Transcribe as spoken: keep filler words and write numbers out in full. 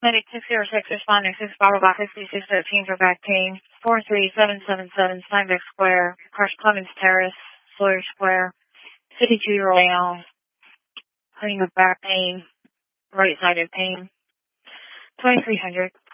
Medic six zero six, responding six Bravo Box sixty-six thirteen for back pain. four three seven seven seven, Steinbeck Square, Harsh Clemens Terrace, Sawyer Square. fifty-two-year-old male, having with back pain, right-sided pain. twenty-three hundred.